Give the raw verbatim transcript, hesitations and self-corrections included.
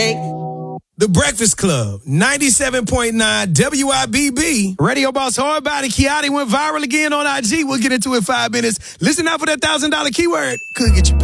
The Breakfast Club, ninety-seven point nine W I B B. Radio Boss Hardbody Kiati went viral again on I G. We'll get into it in five minutes. Listen out for that one thousand dollars keyword. Could get you